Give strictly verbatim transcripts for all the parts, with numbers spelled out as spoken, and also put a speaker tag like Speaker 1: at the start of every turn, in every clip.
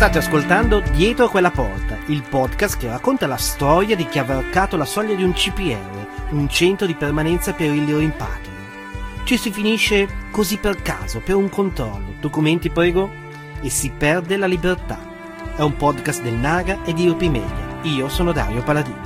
Speaker 1: State ascoltando Dietro quella porta, il podcast che racconta la storia di chi ha varcato la soglia di un C P R, un centro di permanenza per il rimpatrio. Ci si finisce così per caso, per un controllo, documenti prego, e si perde la libertà. È un podcast del Naga e di Europe Media. Io sono Dario Paladini.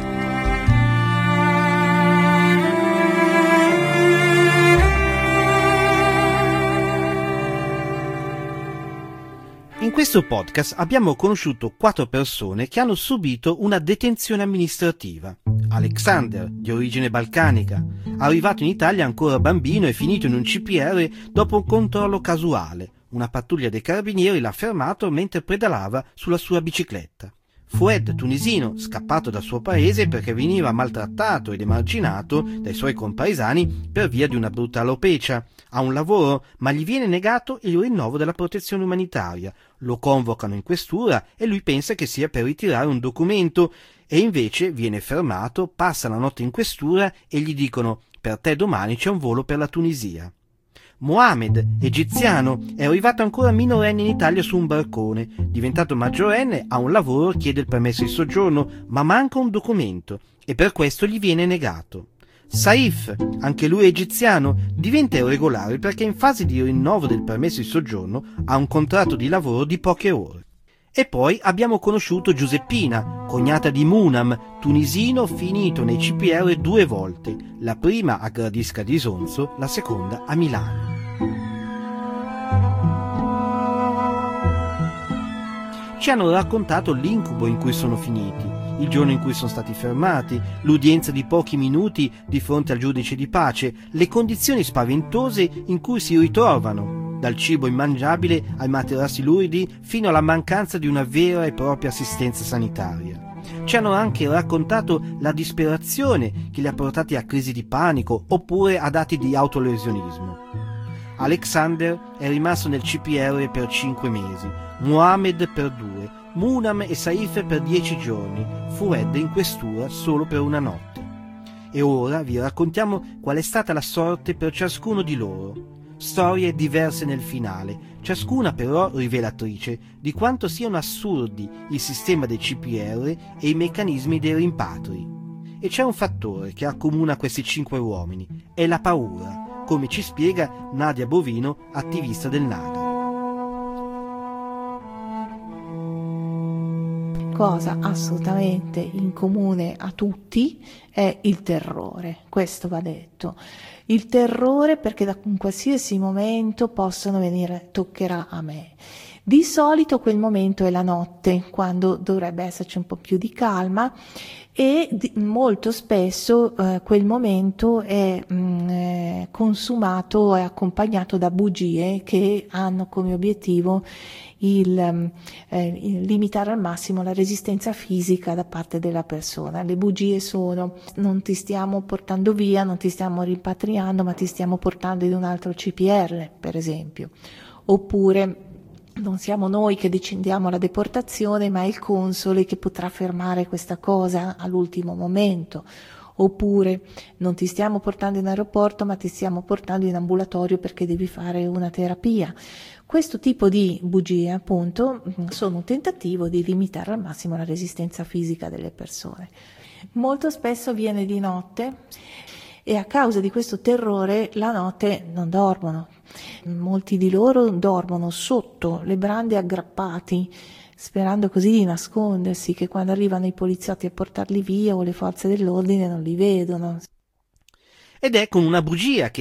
Speaker 1: In questo podcast abbiamo conosciuto quattro persone che hanno subito una detenzione amministrativa. Alexander, di origine balcanica, arrivato in Italia ancora bambino e finito in un C P R dopo un controllo casuale. Una pattuglia dei carabinieri l'ha fermato mentre pedalava sulla sua bicicletta. Foued, tunisino, scappato dal suo paese perché veniva maltrattato ed emarginato dai suoi compaesani per via di una brutta alopecia. Ha un lavoro, ma gli viene negato il rinnovo della protezione umanitaria. Lo convocano in questura e lui pensa che sia per ritirare un documento e invece viene fermato, passa la notte in questura e gli dicono «Per te domani c'è un volo per la Tunisia». Mohamed, egiziano, è arrivato ancora minorenne in Italia su un barcone. Diventato maggiorenne, ha un lavoro, chiede il permesso di soggiorno, ma manca un documento e per questo gli viene negato. Saif, anche lui egiziano, diventa irregolare perché in fase di rinnovo del permesso di soggiorno ha un contratto di lavoro di poche ore. E poi abbiamo conosciuto Giuseppina, cognata di Munam, tunisino finito nei C P R due volte, la prima a Gradisca di Isonzo, la seconda a Milano. Ci hanno raccontato l'incubo in cui sono finiti, il giorno in cui sono stati fermati, l'udienza di pochi minuti di fronte al giudice di pace, le condizioni spaventose in cui si ritrovano, dal cibo immangiabile ai materassi luridi fino alla mancanza di una vera e propria assistenza sanitaria. Ci hanno anche raccontato la disperazione che li ha portati a crisi di panico oppure ad atti di autolesionismo. Alexander è rimasto nel C P R per cinque mesi, Mohamed per due, Munam e Saif per dieci giorni, Foued in questura solo per una notte. E ora vi raccontiamo qual è stata la sorte per ciascuno di loro. Storie diverse nel finale, ciascuna però rivelatrice di quanto siano assurdi il sistema dei C P R e i meccanismi dei rimpatri. E c'è un fattore che accomuna questi cinque uomini, è la paura, come ci spiega Nadia Bovino, attivista del Naga.
Speaker 2: Cosa assolutamente in comune a tutti è il terrore, questo va detto. Il terrore perché da un qualsiasi momento possono venire, toccherà a me. Di solito quel momento è la notte, quando dovrebbe esserci un po' più di calma, e di, molto spesso eh, quel momento è mh, eh, consumato e accompagnato da bugie che hanno come obiettivo il, eh, il limitare al massimo la resistenza fisica da parte della persona. Le bugie sono: non ti stiamo portando via, non ti stiamo rimpatriando, ma ti stiamo portando in un altro C P R, per esempio. Oppure: non siamo noi che decidiamo la deportazione, ma è il console che potrà fermare questa cosa all'ultimo momento. Oppure: non ti stiamo portando in aeroporto, ma ti stiamo portando in ambulatorio perché devi fare una terapia. Questo tipo di bugie, appunto, sono un tentativo di limitare al massimo la resistenza fisica delle persone. Molto spesso avviene di notte e a causa di questo terrore la notte non dormono. Molti di loro dormono sotto le brande aggrappati, sperando così di nascondersi, che quando arrivano i poliziotti a portarli via o le forze dell'ordine non li vedono.
Speaker 1: Ed è con una bugia che